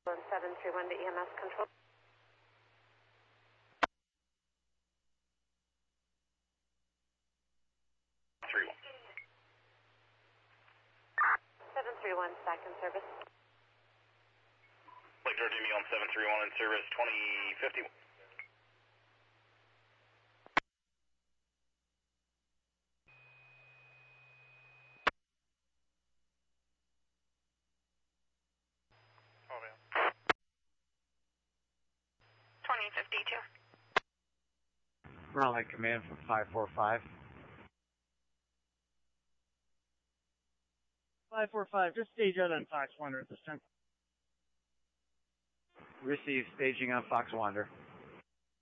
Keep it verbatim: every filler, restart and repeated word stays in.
seven three one to E M S control. three one. seven three one, back in service. Lake Georgia me on seven three one in service twenty fifty-one. twenty fifty-two. Raleigh command from five four five. five four five, just stage out on Fox Wonder at this time. Receive staging on Fox Wander.